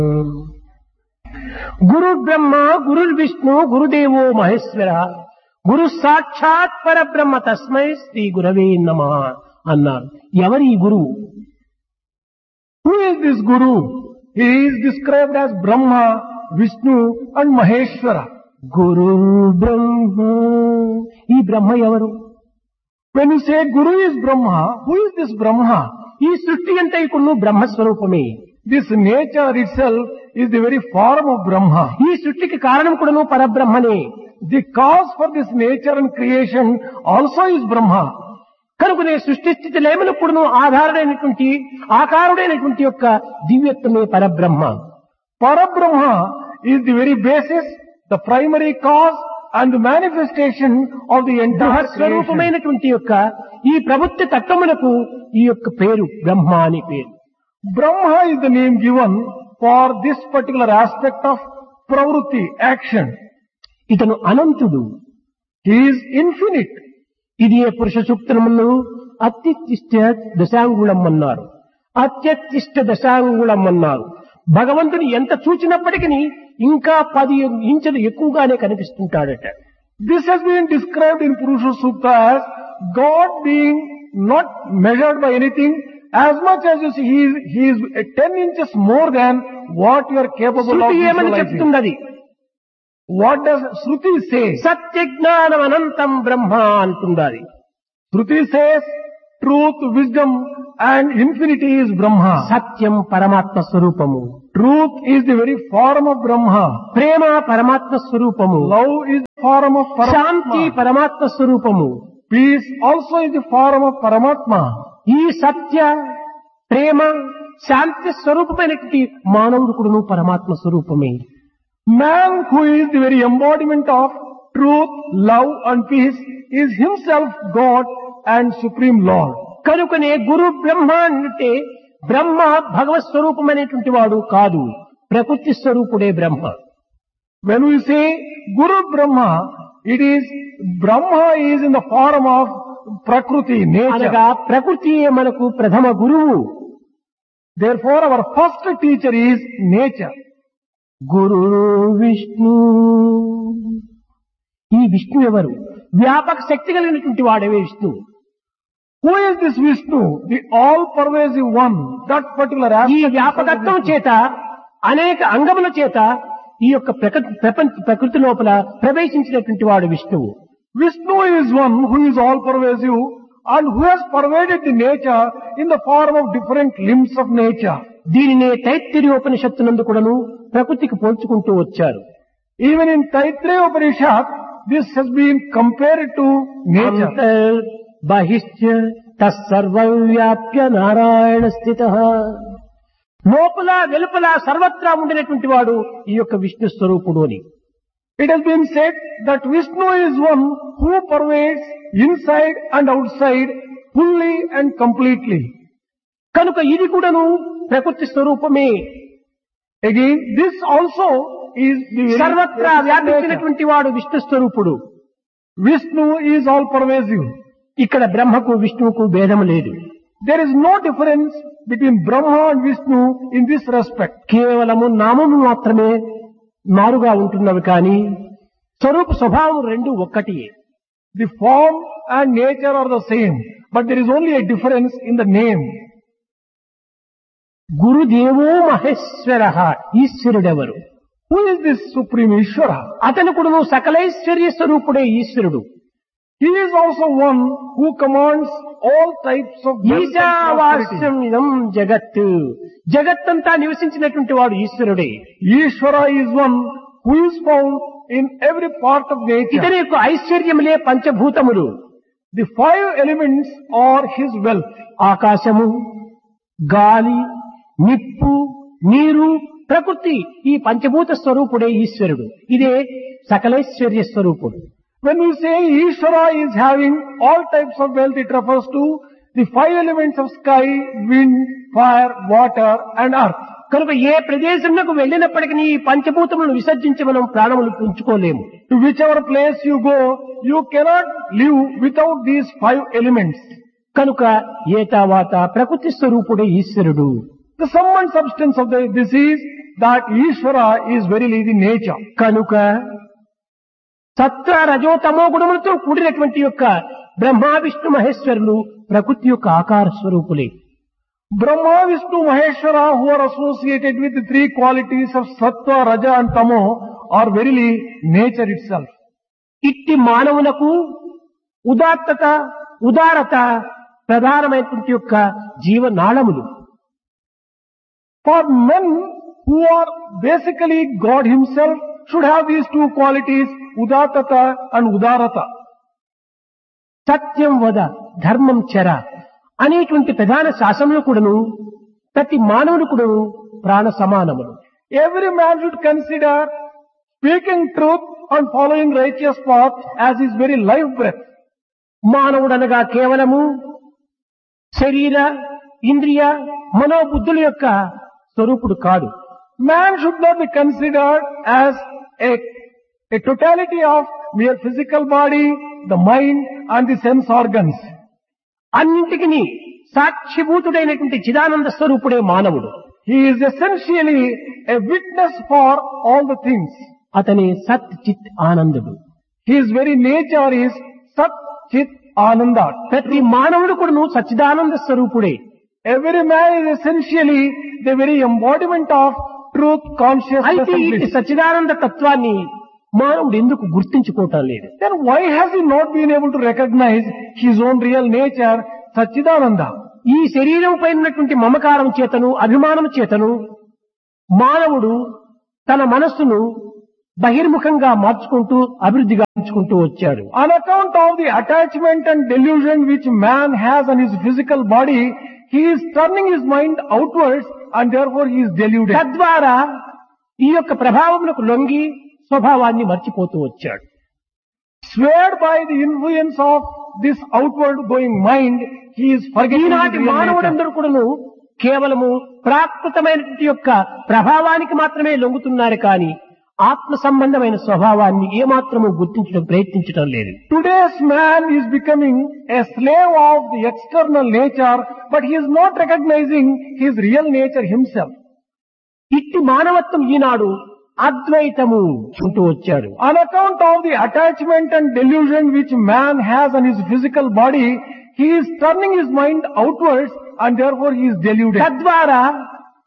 గురు బ్రహ్మ గురు విష్ణు గురుదేవో మహేశ్వర గురు సాక్షాత్ పరబ్రహ్మ తస్మై శ్రీ గురవే నమః అన్నారు. ఎవరి ఈ గురువు? Who is this Guru? He is described as Brahma, Vishnu and Maheshwara. గురు బ్రహ్మ. ఈ బ్రహ్మ ఎవరు? When you say Guru is Brahma, who is this Brahma? ఈ సృష్టి అంతైకును బ్రహ్మస్వరూపమే. This nature itself is the very form of Brahma. ఈ సృష్టికి కారణం కూడాను పరబ్రహ్మనే. The cause for this nature and creation also is Brahma. కనుకనే సృష్టి స్థితి లేమనప్పుడును ఆధారుడైనటువంటి ఆకారుడైనటువంటి యొక్క దివ్యత్వమే పరబ్రహ్మ. Parabrahma is the very basis, the primary cause and the manifestation of the entire creation. స్వరూపమైనటువంటి యొక్క ఈ ప్రవృత్తి తత్వమునకు ఈ యొక్క పేరు బ్రహ్మ అని పేరు. Brahma is the name given for this particular aspect of pravrutti, action. ఇతను అనంతుడు. He is infinite. ఇది ఏ పురుష సూక్తమును అత్యుత్తిష్ట దశాంగుళం అన్నారు, అత్యుత్తిష్ట దశాంగుళం అన్నారు. భగవంతుని ఎంత చూచినప్పటికీ ఇంకా 10 ఇంచులు ఎక్కువగానే కనిపిస్తుంటాడట. This has been described in Purusha Sukta as God being not measured by anything. As much as you see, he is 10 inches more than what you are capable of శృతి ఏమని visualizing. చెప్తున్నది? What does Shruti say? సత్య జ్ఞానం అనంతం బ్రహ్మ అంటున్నది. Shruti says truth, wisdom and infinity is Brahma. సత్యం పరమాత్మ స్వరూపము, Truth is the very form of Brahma. ప్రేమ పరమాత్మ స్వరూపము, Love is the form of Shanti Paramatma. పరమాత్మ స్వరూపము. Peace also is the form of Paramatma. ఈ సత్య ప్రేమ శాంతి స్వరూపమైనటువంటి మానవుడు కూడాను పరమాత్మ స్వరూపమే. Man who is the very embodiment of truth, love and peace is himself God and Supreme Lord. కనుకనే గురు బ్రహ్మ అంటే బ్రహ్మ భగవత్ స్వరూపమైనటువంటి వాడు కాదు, ప్రకృతి స్వరూపుడే బ్రహ్మ. When we say Guru Brahma, it is Brahma is in the form of Prakriti, అనగా nature. ప్రకృతియే మనకు ప్రథమ గురువు. Therefore our first teacher is nature. గురు విష్ణు. ఈ విష్ణు ఎవరు? వ్యాపక శక్తి కలిగినటువంటి వాడవే Vishnu. Who is this Vishnu? The all-pervasive one. That particular ఈ aspect. is వ్యాపకత్వం Vishnu. చేత అనేక అంగముల చేత ఈ యొక్క ప్రకృతి లోపల ప్రవేశించినటువంటి వాడు విష్ణువు. Vishnu is one who is all-pervasive and who has pervaded the nature in the form of different limbs of nature. దీనినే తైత్తిరీయోపనిషత్తునందు కూడాను ప్రకృతికి పోల్చుకుంటూ వచ్చారు. Even in Taittiriya Upanishad, this has been compared to nature. అంతర్ బహిష్య తస్సర్వం వ్యాప్య నారాయణ స్థితః. లోపల వెలుపల సర్వత్రా ఉండినటువంటి వాడు ఈ యొక్క విష్ణు స్వరూపుడు అని. It has been said that Vishnu is one who pervades inside and outside fully and completely. కనుక ఇది కూడాను ప్రకృతి స్వరూపమే. Again, this also is the very సర్వత్రా essence of nature. వ్యాపించినటువంటి వాడు విష్ణు స్వరూపుడు. Vishnu is all pervasive. ఇక్కడ బ్రహ్మకు విష్ణువుకు భేదం లేదు. There is no difference between Brahma and Vishnu in this respect. కేవలము నామము మాత్రమే మారుగా ఉంటున్నవి కానీ స్వరూప స్వభావం రెండు ఒక్కటియే. The form and nature are the same, but there is only a difference in the name. గురుదేవో Maheshwara. ఈశ్వరుడెవరు? Who is this Supreme Ishvara? అతను కూడా సకలైశ్వర్య స్వరూపుడే ఈశ్వరుడు. He is also one who commands all types of wealth and prosperity. ఈశావాస్యం ఇదం జగత్. జగత్తంతా నివసించినటువంటి వాడు ఈశ్వరుడే. Ishvara is one who is found in every part of nature. ఇతని యొక్క ఐశ్వర్యములే పంచభూతములు. The 5 elements are his wealth. ఆకాశము, గాలి, నిప్పు, నీరు, ప్రకృతి, ఈ పంచభూత స్వరూపుడే ఈశ్వరుడు. ఇదే సకలైశ్వర్య స్వరూపుడు. When we say Ishvara is having all types of wealth, it refers to the 5 elements of sky, wind, fire, water and earth. కనుక ఏ ప్రదేశంలోకి వెళ్ళినప్పటికీ ఈ పంచభూతములను విసర్జించి మనం ప్రాణములు ఉంచుకోలేము. To whichever place you go, you cannot live without these 5 elements. కనుక ఏతావాత ప్రకృతి స్వరూపుడే ఈశ్వరుడు. The sum and substance of this is that Ishvara is verily the nature. కనుక సత్వ రజో తమో గుణములతో కూడినటువంటి యొక్క బ్రహ్మ విష్ణు మహేశ్వరులు ప్రకృతి యొక్క ఆకార స్వరూపులే. Brahma, Vishnu, Maheshwara, who are associated with the three qualities of Sattva, Raja and Tamo, are verily nature itself. ఇట్టి మానవులకు ఉదాత్తత ఉదారత ప్రధానమైనటువంటి యొక్క జీవనాళములు. For men who are basically God himself should have these two qualities, Udattata and Udarata. సత్యం వద ధర్మం చర అనేటువంటి ప్రధాన శాసనములు కూడాను ప్రతి మానవుడు కూడాను ప్రాణ సమానములు. Every man should consider speaking truth and following righteous path as his very life breath. మానవుడనగా కేవలము శరీర ఇంద్రియ మనోబుద్ధుల యొక్క స్వరూపుడు కాడు. Man should not be considered as a totality of mere physical body, the mind and the sense organs. అన్నింటికి సాక్షిభూతుడైనటువంటి చిదానంద స్వరూపుడే మానవుడు. He is essentially a witness for all the things. అతని సత్ చిత్ ఆనందుడు. His very nature is Sat Chit Ananda. ప్రతి మానవుడు కూడాను సచ్చిదానంద స్వరూపుడే. Every man is essentially the very embodiment of truth, consciousness అయితే and ఈ bliss. సచ్చిదానంద తత్వాన్ని మానవుడు ఎందుకు గుర్తించుకోవటం లేదు? Then why has he not been able to recognize his own real nature, Satchidananda? ఈ శరీరం పైన ఉన్నటువంటి మమకారం చేతను అభిమానం చేతను మానవుడు తన మనస్సును బహిర్ముఖంగా మార్చుకుంటూ అభివృద్ధి గావించుకుంటూ వచ్చాడు. On account of the attachment and delusion which man has on his physical body, he is turning his mind outwards and therefore he is deluded. తద్వారా ఈ యొక్క ప్రభావములకు లొంగి స్వభావాన్ని మర్చిపోతూ వచ్చాడు. Swayed by the influence of this outward going mind, he is forgetting his ఈనాటి real nature. మానవుడందరూ కూడాను కేవలము ప్రాకృతమైనటువంటి యొక్క ప్రభావానికి మాత్రమే లొంగుతున్నారు కానీ ఆత్మ సంబంధమైన స్వభావాన్ని ఏమాత్రము గుర్తించడం ప్రయత్నించడం లేదు. Today's man is becoming a slave of the external nature, but he is not recognizing his real nature himself. ఇట్టి మానవత్వం ఈనాడు అద్వైతము అంటూ వచ్చాడు. On account of the attachment and delusion which man has on his physical body, he is turning his mind outwards and therefore he is deluded. తద్వారా